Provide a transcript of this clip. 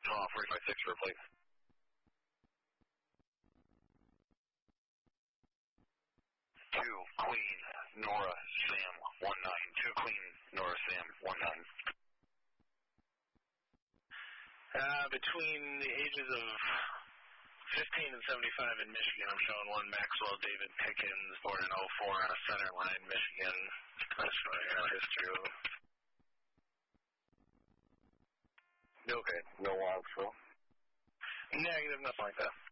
45-6 for a plate. 2 Queen Nora Sam 19. 2 Queen Nora Sam 19. Between the ages of 15 and 75 in Michigan, I'm showing 1 Maxwell David Pickens, born in 04 on a center line, Michigan. That's showing our history of him. Okay, no logs, Phil? Negative, nothing like that.